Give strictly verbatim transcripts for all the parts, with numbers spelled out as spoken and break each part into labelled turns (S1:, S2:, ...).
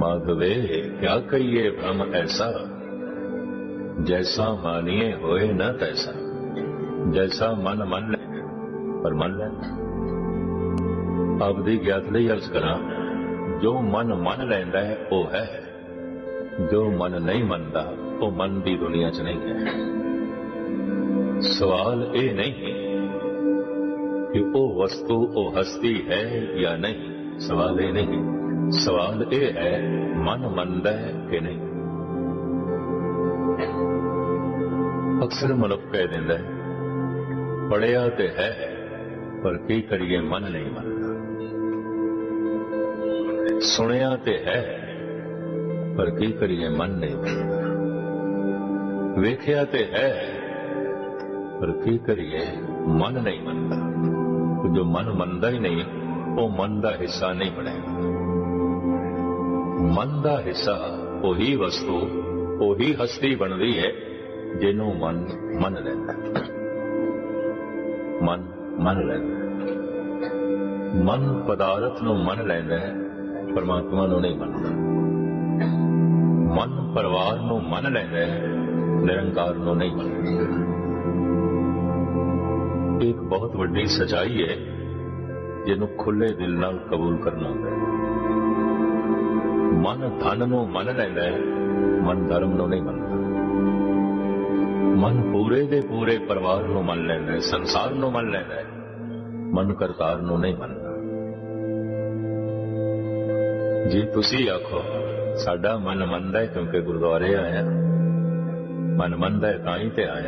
S1: माधवे क्या कहिए भ्रम ऐसा, जैसा मानिए होए न तैसा। जैसा मन मन ले पर मन ले आपदी ज्ञात लई अर्ज करा, जो मन मन लैंदा है वो है, जो मन नहीं मनता वो मन की दुनिया च नहीं है। सवाल ये नहीं कि वो वस्तु वो हस्ती है या नहीं, सवाल ये नहीं, सवाल ये है मन मनदा है कि नहीं। अक्सर मनुख कह दिंदा है पढ़िया ते है पर की करिए मन नहीं मनदा, सुनिया ते है पर की करिए मन नहीं मनदा, वेखिया ते है पर की करिए मन नहीं मनदा। जो मन मनदा ही नहीं वो मन का हिस्सा नहीं बनेगा। मन का हिस्सा वही वस्तु वही हस्ती बनती है जिन्हों मन मन लैंदा, मन मन लैंदा। मन पदार्थ नूं मन लैंदा है, परमात्मा नूं नहीं मनदा। मन परिवार नूं मन लैंदा है, निरंकार नूं नहीं मनदा। एक बहुत वड्डी सच्चाई है जिन्हों खुले दिल नाल कबूल करना होता है। मन धन नूं मन लैंदा है, मन धर्म नूं नहीं मनदा। मन पूरे दे पूरे परिवार नूं मन लैंदा है, संसार नूं मन लैंदा है, मन करतार नूं नहीं मनदा। जी तुसी आखो साडा मन मनदा है क्योंकि गुरुद्वारे आया, मन मनदा है तां ही ते आया।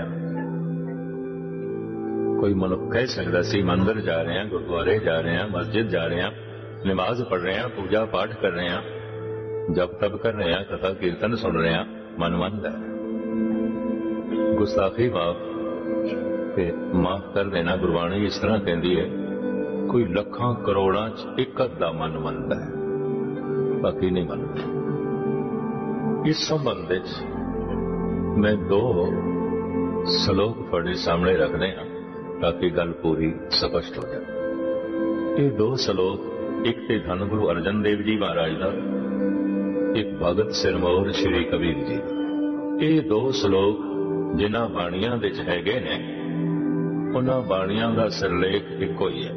S1: कोई मनुख कह सकता सी मंदिर जा रहे हैं, गुरुद्वारे जा रहे हैं, मस्जिद जा रहे हैं, नमाज पढ़ रहे हैं, पूजा पाठ कर रहे हैं, जप तप कर रहे हैं, कथा कीर्तन सुन रहे हैं, मन मनदा है। गुस्ताखी माफ ते माफ कर देना, गुरबाणी इस तरह कहती है कोई लखां करोड़ां च एक अद्धा मन मनदा है, बाकी नहीं मनदा। इस संबंध विच मैं दो श्लोक तुहाडे सामने रखदे हां ताकि गल पूरी स्पष्ट हो जाए। ये दो श्लोक, एक ते धन गुरु अर्जन देव जी महाराज का, एक भगत सिरमौर श्री कबीर जी। ये दो श्लोक जिन्हां बाणियां विच हैगे ने, उन्हां बाणियां दा सिरलेख इक्को ही है।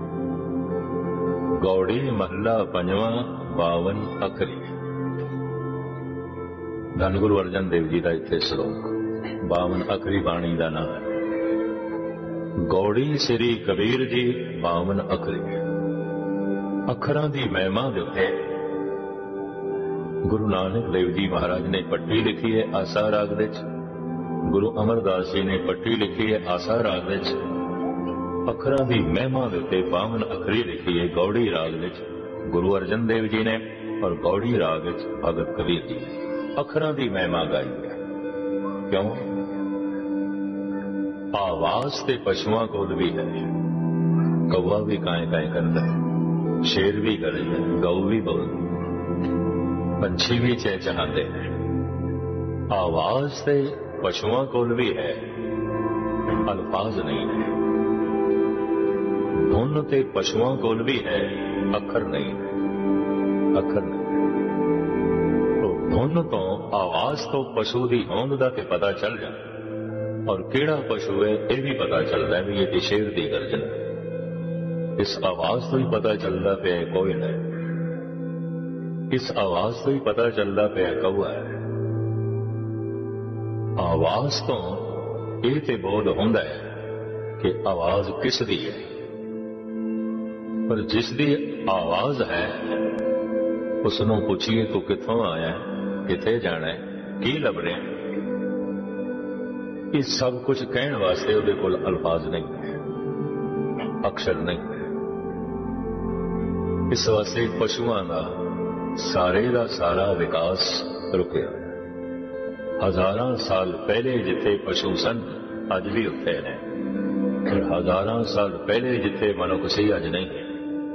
S1: गौड़ी महला पंजवां बावन अखरी। धन गुरु अर्जन देव जी का इत्थे श्लोक, बावन अखरी बाणी का नाम है। गौड़ी श्री कबीर जी बावन अखरी। अखरां दी महिमा दे उत्ते गुरु नानक देव जी महाराज ने पट्टी लिखी है आसा राग विच, गुरु अमरदास जी ने पट्टी लिखी है आसा राग विच। अखरां दी महिमा दे उत्ते बावन अखरी लिखी है गौड़ी राग विच गुरु अर्जन देव जी ने, और गौड़ी राग विच भगत कबीर जी ने अखरां दी महिमा गाई है। क्यों? आवाज ते पशुआं कोल भी है, कौवा भी काए काए करता है, शेर भी करे है, गऊ भी बोलती, पंछी भी चहचहाते हैं। आवाज ते पशुआं कोल भी है, अल्फाज नहीं है। धुन ते पशुआं कोल भी है, अखर नहीं है, अखर नहीं। तो धुन तो आवाज तो पशु की होंद दा ते पता चल जाए, और केड़ा पशु है यह भी पता चलता है भी ये शेर की गर्जन है। इस आवाज तो ही पता चलता पे कोयल है, इस आवाज तो ही पता चलता पे कौआ है। आवाज तो ये ते बोध होंदा है कि आवाज किस दी है, पर जिसदी आवाज है उसनों पूछिए तू कित्थों आया है, किथे जाना है, की लभ रहा है, ये सब कुछ कहने वास्ते उहदे कोल अल्फाज नहीं है, अक्षर नहीं है। इस वास्ते पशुआं दा सारे दा सारा विकास रुकिया। हजारां साल पहले जिथे पशु सन अज भी उत्थे ने, और हजारां साल पहले जिथे मनुख सी अज नहीं है।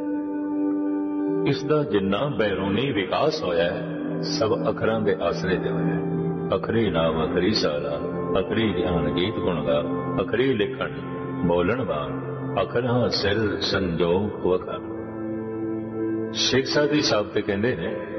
S1: इसका जिन्ना बैरूनी विकास होया है सब अखरां दे आसरे दे होया है। अखरी नाम अखरी साला, अखरी ज्ञान गीत गुण गा, अखरी लिखण बोलन बाण, अखरां सिर संजोग वखा। शेख सादी साहब ते कहंदे ने